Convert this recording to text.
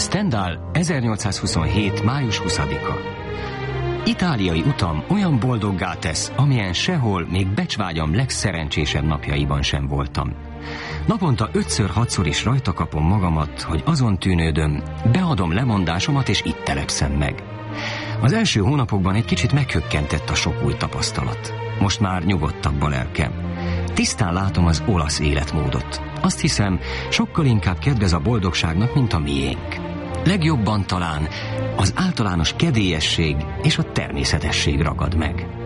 Stendhal, 1827. május 20-a. Itáliai utam olyan boldoggá tesz, amilyen sehol, még becsvágyam legszerencsésebb napjaiban sem voltam. Naponta 5-6-szor is rajta kapom magamat, hogy azon tűnődöm, beadom lemondásomat és itt telepszem meg. Az első hónapokban egy kicsit meghökkentett a sok új tapasztalat. Most már nyugodtabb a lelkem. Tisztán látom az olasz életmódot. Azt hiszem, sokkal inkább kedvez a boldogságnak, mint a miénk. Legjobban talán az általános kedélyesség és a természetesség ragad meg.